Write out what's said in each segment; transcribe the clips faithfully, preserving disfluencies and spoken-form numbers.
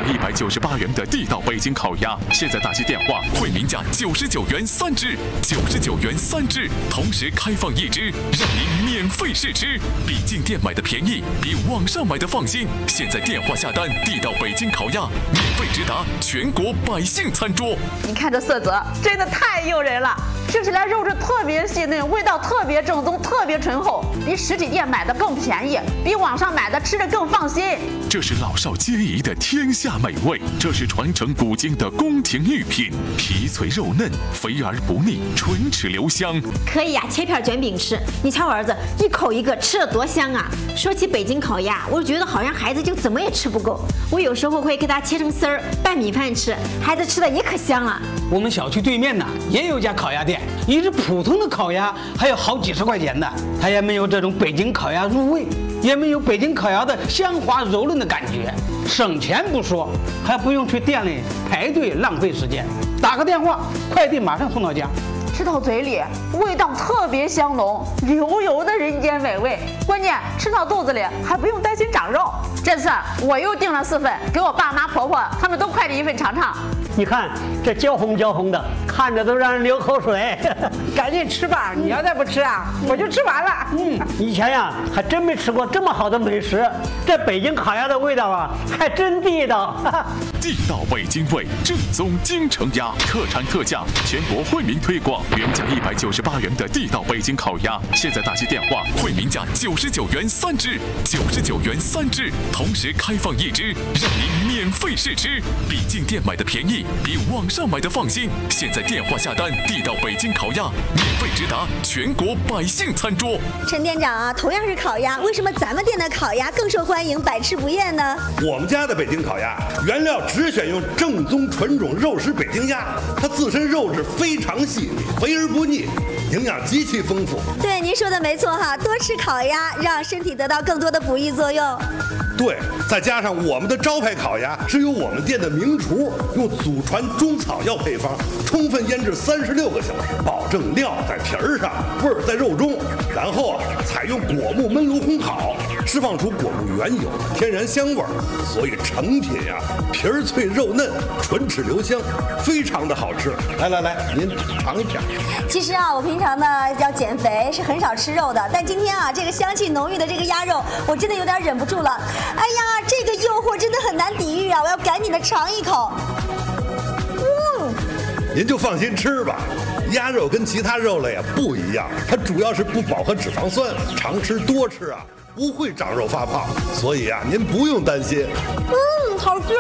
价一百九十八元的地道北京烤鸭，现在打起电话，惠民价九十九元三只，九十九元三只，同时开放一只，让您免费试吃，比进店买的便宜，比网上买的放心。现在电话下单，地道北京烤鸭免费直达全国百姓餐桌。 你看这色泽，真的太诱人了，吃起来肉质特别细嫩，味道特别正宗，特别醇厚，比实体店买的更便宜，比网上买的吃着更放心。 这是老少皆宜的天下美味，这是传承古今的宫廷御品，皮脆肉嫩，肥而不腻，唇齿留香。 可以呀、啊，切片卷饼吃。你瞧我儿子一口一个，吃得多香啊！说起北京烤鸭，我觉得好像孩子就怎么也吃不够。我有时候会给他切成丝儿拌米饭吃，孩子吃的也可香了。 我们小区对面呢也有家烤鸭店，一只普通的烤鸭还有好几十块钱的，它也没有这种北京烤鸭入味，也没有北京烤鸭的香滑柔嫩的感觉，省钱不说，还不用去店里排队浪费时间，打个电话，快递马上送到家。 吃到嘴里，味道特别香浓，油油的人间美味。关键吃到肚子里还不用担心长肉。这次我又订了四份，给我爸妈婆婆他们都快递一份尝尝。 你看这焦红焦红的，看着都让人流口水。 赶紧吃吧，你要再不吃啊，我就吃完了。 嗯，以前呀还真没吃过这么好的美食，这北京烤鸭的味道啊，还真地道。 地道北京味，正宗京城鸭，特产特价，全国惠民推广。原价一百九十八元的地道北京烤鸭，现在打起电话，惠民价九十九元三只，九十九元三只，同时开放一只，让您免费试吃，比进店买的便宜，比网上买的放心。现在电话下单，地道北京烤鸭免费直达全国百姓餐桌。 陈店长啊，同样是烤鸭，为什么咱们店的烤鸭更受欢迎，百吃不厌呢？ 我们家的北京烤鸭原料只选用正宗纯种肉食北京鸭，它自身肉质非常细腻，肥而不腻，营养极其丰富。 对，您说的没错哈，多吃烤鸭，让身体得到更多的补益作用。 对，再加上我们的招牌烤鸭是由我们店的名厨用祖传中草药配方充分腌制三十六个小时，保证料在皮儿上，味儿在肉中，然后啊采用果木焖炉烘烤，释放出果木原有的天然香味儿，所以成品呀、啊、皮儿脆肉嫩，唇齿留香，非常的好吃。来来来，您尝一片。 其实啊，我平常呢要减肥，是很少吃肉的，但今天啊这个香气浓郁的这个鸭肉，我真的有点忍不住了。哎呀，这个诱惑真的很难抵御啊！我要赶紧的尝一口。嗯， 您就放心吃吧。鸭肉跟其他肉类啊不一样，它主要是不饱和脂肪酸，常吃多吃啊不会长肉发胖，所以啊您不用担心。 嗯，好吃。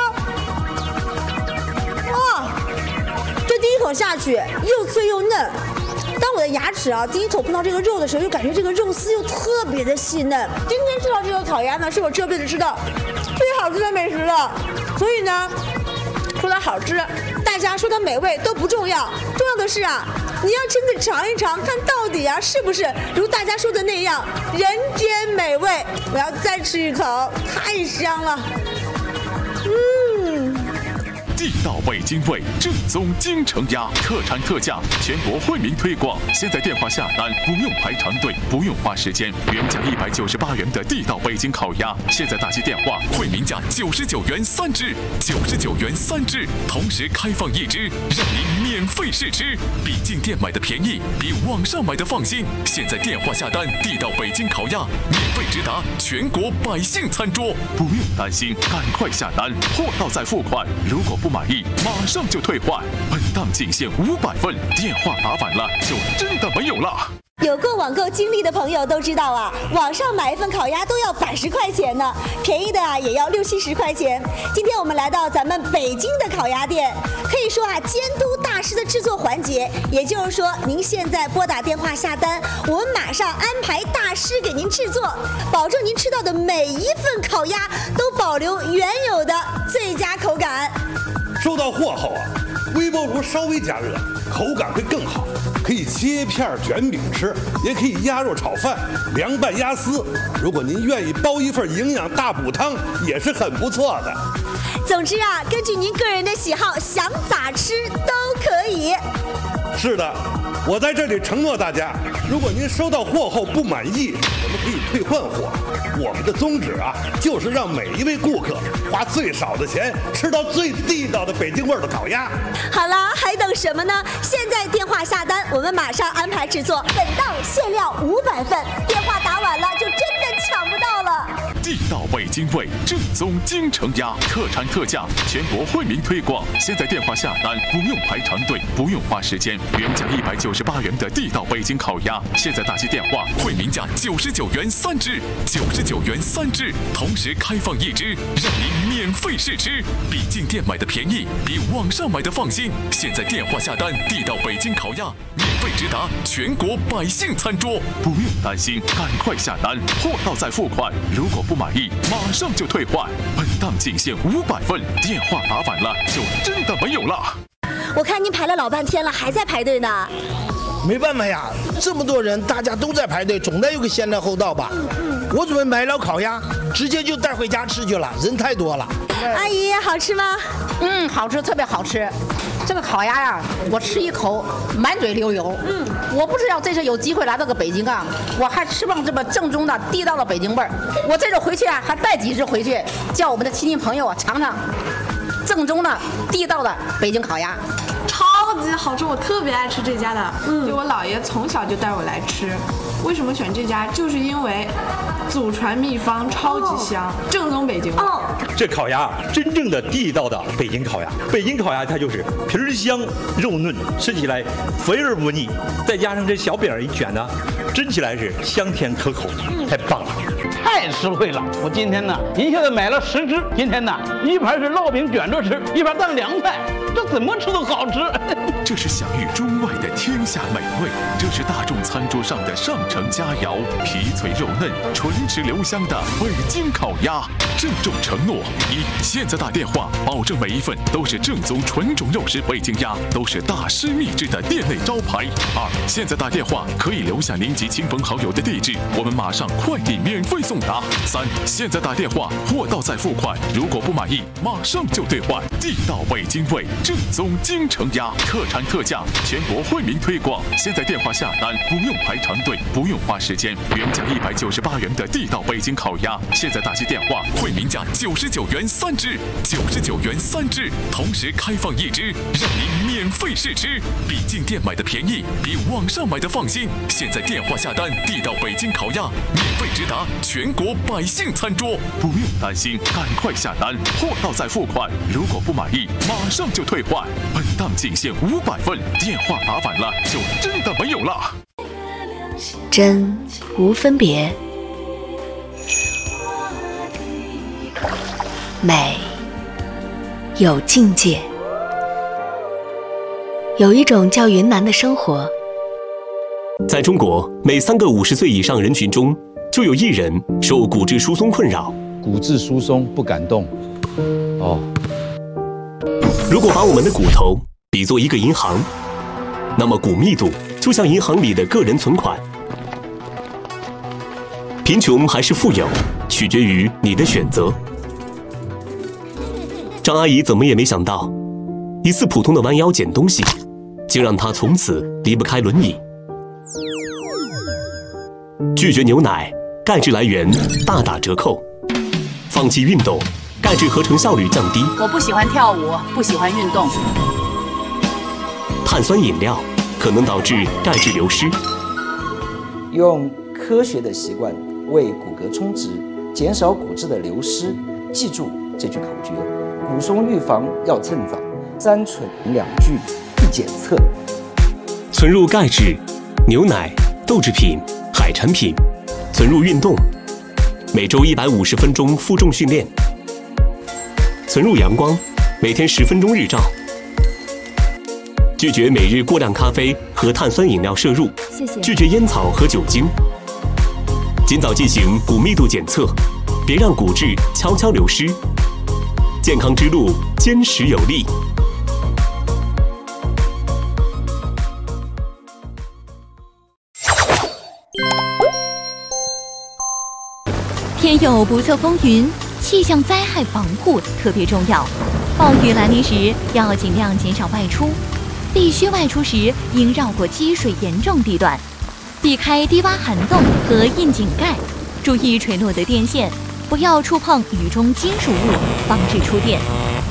哇，这第一口下去又脆又嫩。当我的牙齿啊第一口碰到这个肉的时候，又感觉这个肉丝又特别的细嫩。今天吃到这个烤鸭呢，是我这辈子吃到最好吃的美食了。所以呢，说它好吃，大家说它美味都不重要，重要的是啊，你要亲自尝一尝，看到底啊是不是如大家说的那样人间美味。我要再吃一口，太香了。嗯。 地道北京味，正宗京城鸭，特产特价，全国惠民推广。现在电话下单，不用排长队，不用花时间。原价一百九十八元的地道北京烤鸭，现在打起电话，惠民价九十九元三只，九十九元三只，同时开放一只，让您免费试吃，比进店买的便宜，比网上买的放心。现在电话下单，地道北京烤鸭免费直达全国百姓餐桌，不用担心，赶快下单，货到再付款。如果不满意，马上就退换。本档仅限五百份，电话打反了就真的没有了。 有过网购经历的朋友都知道啊，网上买一份烤鸭都要百十块钱呢，便宜的啊也要六七十块钱。今天我们来到咱们北京的烤鸭店，可以说啊监督大师的制作环节，也就是说您现在拨打电话下单，我们马上安排大师给您制作，保证您吃到的每一份烤鸭都保留原有的最佳口感。 收到货后啊，微波炉稍微加热，口感会更好。可以切片卷饼吃，也可以鸭肉炒饭、凉拌鸭丝。如果您愿意包一份营养大补汤，也是很不错的。 总之啊，根据您个人的喜好，想咋吃都可以。 是的，我在这里承诺大家，如果您收到货后不满意，我们可以退换货。我们的宗旨啊，就是让每一位顾客花最少的钱吃到最地道的北京味儿的烤鸭。 好了，还等什么呢？现在电话下单，我们马上安排制作，本档限量五百份，电话打晚了就真的抢不到了。 地道北京味，正宗京城鸭，特产特价，全国惠民推广。现在电话下单不用排长队，不用花时间。原价一百九十八元的地道北京烤鸭，现在打起电话，惠民价九十九元三只，九十九元三只，同时开放一只，让您免费试吃，比进店买的便宜，比网上买的放心。现在电话下单，地道北京烤鸭免费直达全国百姓餐桌，不用担心，赶快下单，货到再付款。如果不满意，马上就退换。本档仅限五百份，电话打晚了就真的没有了。 我看您排了老半天了，还在排队呢。 没办法呀，这么多人，大家都在排队，总得有个先来后到吧。我准备买了烤鸭，直接就带回家吃去了，人太多了。 阿姨，好吃吗？ 嗯，好吃，特别好吃。这个烤鸭呀，我吃一口满嘴流油。嗯，我不知道这次有机会来到个北京啊，我还吃不上这么正宗的地道的北京味儿。我这次回去啊，还带几只回去，叫我们的亲戚朋友啊尝尝正宗的地道的北京烤鸭。 超级好吃，我特别爱吃这家的。嗯，就我姥爷从小就带我来吃。为什么选这家？就是因为祖传秘方，超级香，哦、正宗北京味。哦， 这烤鸭真正的地道的北京烤鸭，北京烤鸭它就是皮儿香肉嫩，吃起来肥而不腻，再加上这小饼一卷呢，蒸起来是香甜可口，嗯、太棒了。 太实惠了！我今天呢一下子买了十只，今天呢一盘是烙饼卷着吃，一盘当凉菜，这怎么吃都好吃。 这是享誉中外的天下美味，这是大众餐桌上的上乘佳肴，皮脆肉嫩、纯质留香的北京烤鸭。郑重承诺：一，现在打电话，保证每一份都是正宗纯种肉食北京鸭，都是大师秘制的店内招牌。二，现在打电话可以留下您及亲朋好友的地址，我们马上快递免费送达。三，现在打电话，货到再付款，如果不满意，马上就兑换。地道北京味，正宗京城鸭，特产特价，全国惠民推广。现在电话下单不用排长队，不用花时间。原价一百九十八元的地道北京烤鸭，现在打起电话，惠民价九十九元三只，九十九元三只，同时开放一只，让您免费试吃，比进店买的便宜，比网上买的放心。现在电话下单，地道北京烤鸭免费直达全国百姓餐桌，不用担心，赶快下单，货到再付款。如果不满意，马上就退换。本档仅限五百份，电话打晚了就真的没有了。 真无分别，美有境界。有一种叫云南的生活， 在中国，每三个五十岁以上人群中，就有一人受骨质疏松困扰。 骨质疏松不敢动。哦。 如果把我们的骨头比作一个银行，那么骨密度就像银行里的个人存款。贫穷还是富有，取决于你的选择。张阿姨怎么也没想到，一次普通的弯腰捡东西，竟让她从此离不开轮椅。拒绝牛奶，钙质来源大打折扣；放弃运动，钙质合成效率降低。 我不喜欢跳舞，不喜欢运动。 碳酸饮料可能导致钙质流失。 用科学的习惯为骨骼充值，减少骨质的流失。记住这句口诀：骨松预防要趁早，三存两聚一检测。 存入钙质，牛奶、豆制品、海产品；存入运动，每周一百五十分钟负重训练；存入阳光，每天十分钟日照。拒绝每日过量咖啡和碳酸饮料摄入， 谢谢。 拒绝烟草和酒精。尽早进行骨密度检测，别让骨质悄悄流失。健康之路坚实有力。 天有不测风云，气象灾害防护特别重要。暴雨来临时，要尽量减少外出。 必须外出时应绕过积水严重地段，避开低洼涵洞和窨井盖，注意垂落的电线，不要触碰雨中金属物，防止触电。